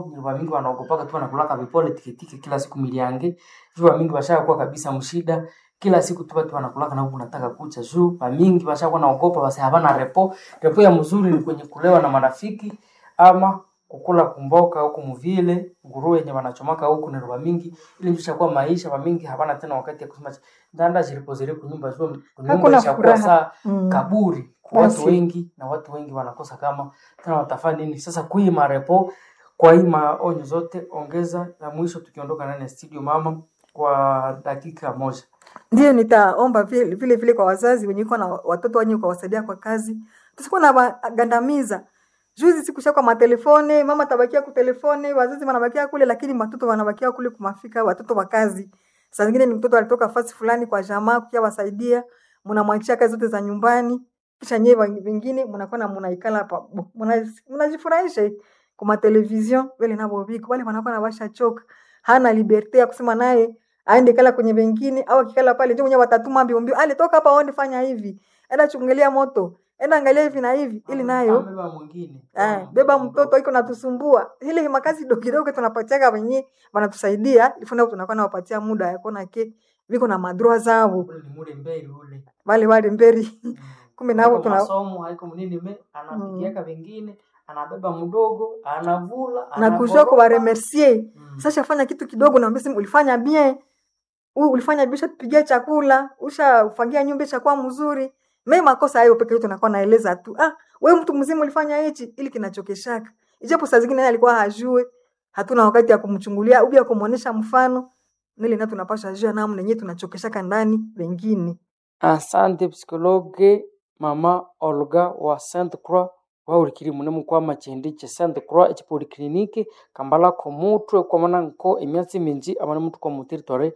Nyumba mingi wanaogopaka tu wanakulaka vipole tikitiki kila siku miliange. Jua mingi washakuwa kabisa mshida. Kila siku tu watu wanakulaka na huku nataka kucha juu. Ba mingi washakuwa naogopa basi havana repo. Repo ya mzuri ni kwenye kulewa na marafiki ama kukula kumboka huku mvile, nguruwe yenye wanachomaka huku ni roba mingi. Ili mshakuwa maisha ba mingi havana tena wakati ya kusema ndanda zilipo kunyumba juu kunyumba ishakuwa saa kaburi kwa watu wengi na watu wengi wanakosa kama tena watafanya nini sasa kuima repo. Kwa hii maonyo zote ongeza na mwisho tukiondoka ndani ya studio mama kwa dakika moja. Ndio nitaomba vile kwa wazazi wenye iko na watoto wenye kwa wasaidia kwa kazi. Tusikuwa na gandamiza. Juzi sikusha kwa matelefone, mama tabakia kwa telefone, wazazi wanabakia kule lakini watoto wanabakia kule kumafika watoto wa kazi. Saa zingine ni mtoto alitoka fasi fulani kwa jamaa kuja wasaidia, mnamwachia kazi zote za nyumbani. Kisha nyewe wengine mnakuwa na mnaikala hapa. Mnajifurahisha kwa television wale nabo biko wale wanakuwa na washa choka. Hana liberté ya kusema naye aende kala kwenye wengine au akikala pale ndio mwenye watatuma mbio ale toka hapa aone fanya hivi. Enda chungulia moto. Enda angalia hivi na hivi ili nayo beba mwingine. Beba mtoto iko natusumbua. Ile makazi kidogo tunapatiaga wenyewe wanatusaidia ifuna tunakuwa nawapatia muda ya kuona ke viko na madroa zao. Ule ni mure mberi ule. Wale mberi. Kumbe nao tuna masomo haiko mnini me anapigiaka wengine anabeba mdogo anavula na kujua kwa remercier. Sasa fanya kitu kidogo na mbesi ulifanya bien. Ulifanya bisha tupigia chakula, ushafangia nyumba chakula mzuri. Mimi makosa hayo peke yetu nakuwa naeleza tu. Wewe mtu mzima ulifanya hichi ili kinachokeshaka. Ijapo saa zingine alikuwa hajue, hatuna wakati ya kumchungulia au ya kumuonesha mfano. Nile na tunapasha jua namna yenyewe tunachokeshaka ndani wengine. Asante psikologe mama Olga wa Sainte Croix wa ulikiri munemu kwa machindi cha Sainte Croix echipoli kliniki kambala ko mutwe kwa mananko emyatsi minji abana mtu kwa muteritoire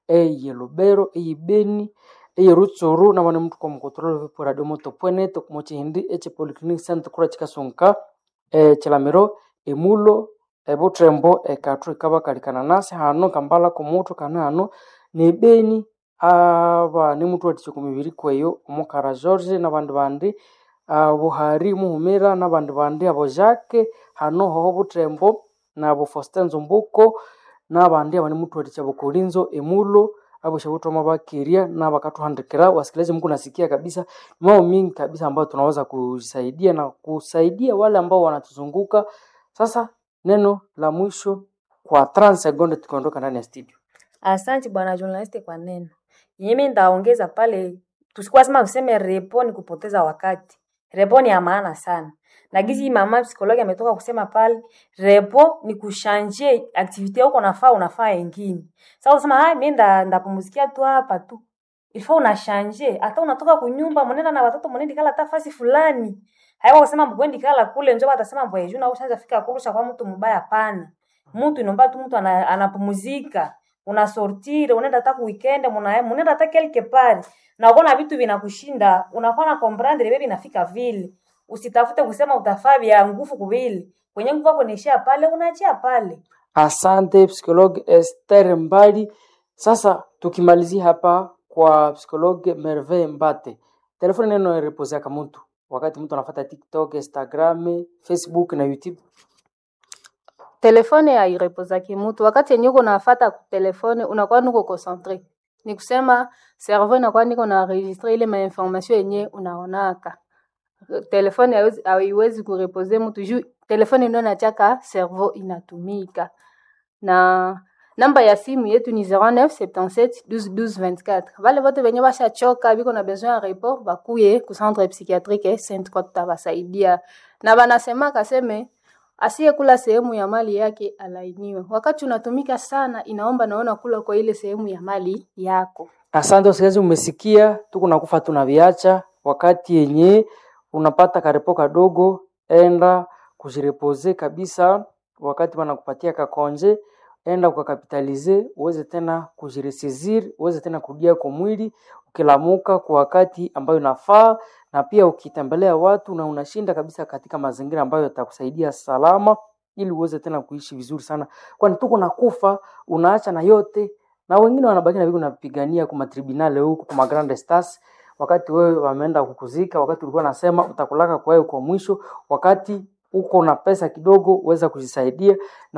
Lubero Beni Rutsuru na bana mtu kwa mkontrol vipo radio moto.net kwa chindi echipoli kliniki Sainte Croix chikasonka chilamero emulo Butrembo katru kaba kalikana nasi hano kambala ko mutwe kana hano ne Beni aba ni mtu aticho kumibiri kweyo umukara George nabandi bandi Buhari muhumira nabandi bandi abo Jacques hano ho Butrembo nabo Faustin Zumbuko nabandi abani mtu aticho bukolinzo emulo abo shabuto mabakiria nabakatuhandikira wasikilizaji mko nasikia kabisa mambo mingi kabisa ambayo tunaweza kusaidia na kusaidia wale ambao wanatuzunguka. Sasa neno la mwisho kwa 30 sekunde tukiondoka ndani ya studio. Asante bwana journalist kwa neno. Mimi ndaongeza pale tusikuwa sema useme repo ni kupoteza wakati. Repo ni ya maana sana. Na gizi mama psikologi ametoka kusema pale repo ni kushanje activity yako unafaa nyingine. Sasa unasema mimi ndapumzikia tu hapa tu. Ifaa unashanje hata unatoka kunyumba mnenda na watoto mnenda kala tafasi fulani. Haiko kusema mgwendi kala kule njoo atasema mbwe juna ushaanza fika kurusha kwa mtu mbaya pana. Mtu inomba tu mtu anapumzika. Unasortire unaenda hata weekend mnaenda hata quelque part na unaona vitu vinakushinda unakuwa na comprendre baby inafika vile usitafute kusema utafaa vya nguvu kubili kwenye nguvu yako niishia pale unaachia pale. Asante psikologi Esther Mbali. Sasa tukimalizia hapa kwa psikologi Merveille Mbate, telefoni neno repose kama mtu wakati mtu anafuata TikTok, Instagram, Facebook na YouTube. Telefone ya irepozaki mtu wakati yenye uko nafuata telefone unakuwa nuko concentré. Ni kusema cerveau inakuwa niko na enregistrer ile information yenye unaonaka. Telefone haiwezi kurepoze mtu juu telefone ndio inachaka cerveau inatumika. Na namba ya simu yetu ni 0977 12 12 24. Wale wote wenye washachoka biko na besoin ya report bakuye ku centre psychiatrique Sainte Croix tabasaidia. Na banasema kaseme asiye kula sehemu ya mali yake alainiwe. Wakati unatumika sana inaomba naona kula kwa ile sehemu ya mali yako. Asante wasikilizaji, umesikia tuko nakufa tunaviacha wakati yenye unapata karepo kadogo enda kujirepoze kabisa wakati wanakupatia kakonje enda ukakapitalize uweze tena kujiresizir uweze tena kurudia kwa mwili ukilamuka kwa wakati ambayo unafaa na pia ukitembelea watu na unashinda kabisa katika mazingira ambayo yatakusaidia salama ili uweze tena kuishi vizuri sana. Kwani tuko nakufa unaacha na yote na wengine wanabaki na viko napigania kwa tribunal huko kwa Grand Stars wakati wewe wameenda kukuzika wakati ulikuwa nasema utakulaka kwa wewe kwa mwisho wakati uko na pesa kidogo, uweza kujisaidia na